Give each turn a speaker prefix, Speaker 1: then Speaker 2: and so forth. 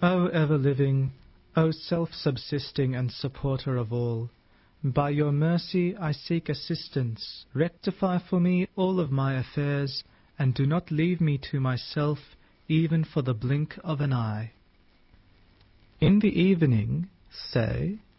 Speaker 1: O ever-living, O self-subsisting and supporter of all, by your mercy I seek assistance. Rectify for me all of my affairs, and do not leave me to myself, even for the blink of an eye. In the evening, say,